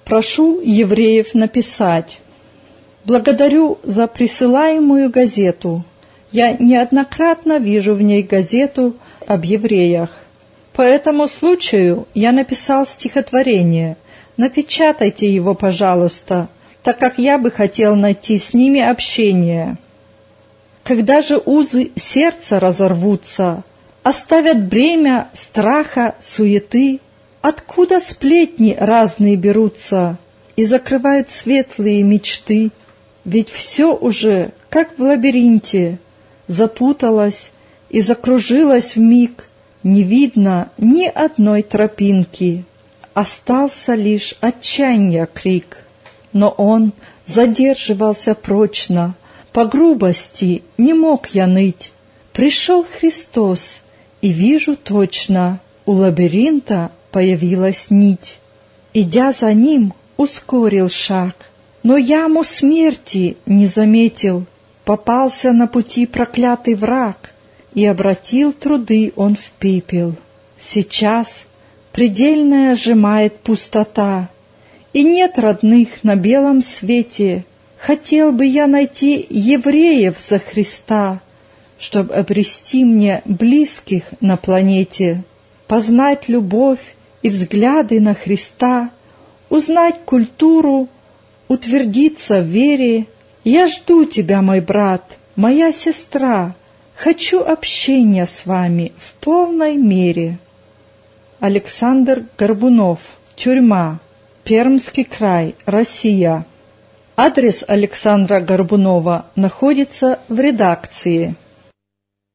Прошу евреев написать. Благодарю за присылаемую газету. Я неоднократно вижу в ней газету об евреях. По этому случаю я написал стихотворение. Напечатайте его, пожалуйста, так как я бы хотел найти с ними общение. Когда же узы сердца разорвутся, оставят бремя страха, суеты, откуда сплетни разные берутся и закрывают светлые мечты? Ведь все уже, как в лабиринте, запуталось и закружилось вмиг, не видно ни одной тропинки, остался лишь отчаяния крик. Но он задерживался прочно, по грубости не мог я ныть. Пришел Христос, и вижу точно, у лабиринта появилась нить. Идя за ним, ускорил шаг, но яму смерти не заметил. Попался на пути проклятый враг, и обратил труды он в пепел. Сейчас предельная сжимает пустота, и нет родных на белом свете. Хотел бы я найти евреев за Христа, чтоб обрести мне близких на планете, познать любовь и взгляды на Христа, узнать культуру, утвердиться в вере. Я жду тебя, мой брат, моя сестра, хочу общения с вами в полной мере. Александр Горбунов. Тюрьма. Пермский край. Россия. Адрес Александра Горбунова находится в редакции.